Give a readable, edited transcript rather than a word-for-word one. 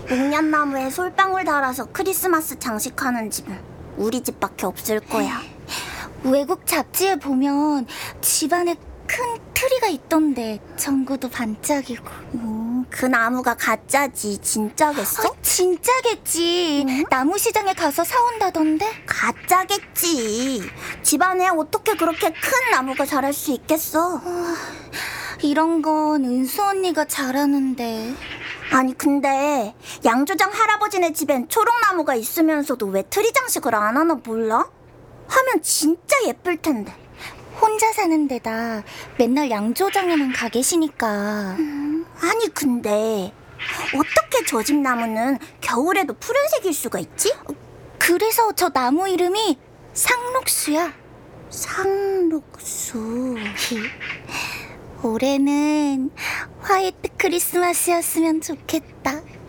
옥년나무에 솔방울 달아서 크리스마스 장식하는 집은 우리 집밖에 없을 거야. 외국 잡지에 보면 집안에 큰 트리가 있던데 전구도 반짝이고. 그 나무가 가짜지 진짜겠어? 진짜겠지. 나무 시장에 가서 사온다던데. 가짜겠지. 집안에 어떻게 그렇게 큰 나무가 자랄 수 있겠어? 이런 건 은수 언니가 잘하는데. 아니 근데 양조장 할아버지네 집엔 초록나무가 있으면서도 왜 트리 장식을 안 하나 몰라? 하면 진짜 예쁠 텐데. 혼자 사는 데다 맨날 양조장에만 가 계시니까. 아니 근데 어떻게 저 집 나무는 겨울에도 푸른색일 수가 있지? 그래서 저 나무 이름이 상록수야. 상록수. 올해는 화이트 크리스마스였으면 좋겠다.